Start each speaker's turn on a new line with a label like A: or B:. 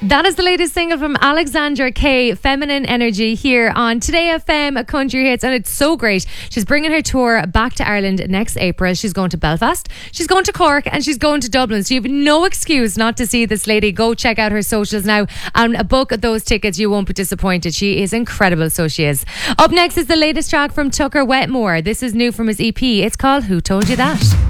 A: That is the latest single from Alexandra Kay, Feminine Energy, here on Today FM Country Hits, and it's so great. She's bringing her tour back to Ireland next April. She's going to Belfast, she's going to Cork, and she's going to Dublin. So you have no excuse not to see this lady. Go check out her socials now and book those tickets. You won't be disappointed. She is incredible, so she is. Up next is the latest track from Tucker Wetmore. This is new from his EP. It's called Who Told You That?